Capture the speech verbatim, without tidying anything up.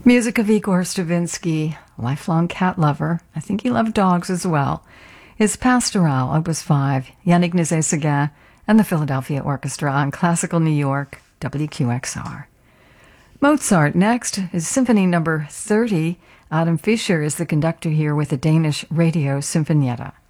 Music of Igor Stravinsky, lifelong cat lover. I think he loved dogs as well. His Pastoral, Opus five, Yannick Nézet-Séguin, and the Philadelphia Orchestra on Classical New York, W Q X R. Mozart next is Symphony Number thirty. Adam Fischer is the conductor here with the Danish Radio Sinfonietta.